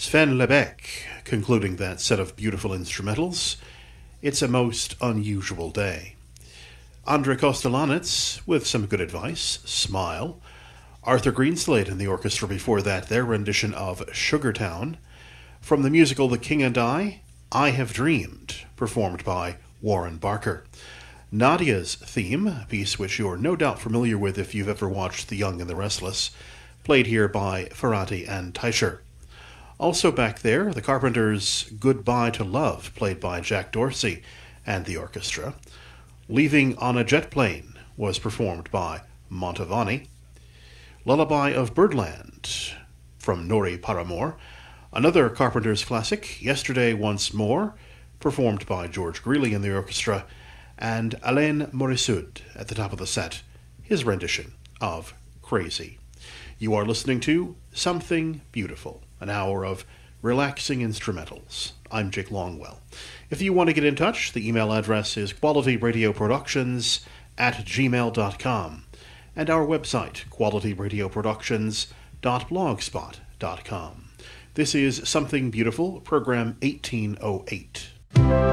Sven Lebeck concluding that set of beautiful instrumentals, It's a Most Unusual Day. Andrei Kostelanetz with some good advice, Smile. Arthur Greenslade and the orchestra before that, their rendition of Sugartown. From the musical The King and I Have Dreamed, performed by Warren Barker. Nadia's theme, a piece which you're no doubt familiar with if you've ever watched The Young and the Restless, played here by Ferrati and Teicher. Also back there, the Carpenters' Goodbye to Love, played by Jack Dorsey and the orchestra. Leaving on a Jet Plane was performed by Montavani. Lullaby of Birdland from Nori Paramore. Another Carpenters classic, Yesterday Once More, performed by George Greeley and the orchestra. And Alain Morisud at the top of the set, his rendition of Crazy. You are listening to Something Beautiful, an hour of relaxing instrumentals. I'm Jake Longwell. If you want to get in touch, the email address is qualityradioproductions@gmail.com, and our website, qualityradioproductions.blogspot.com. This is Something Beautiful, program 1808.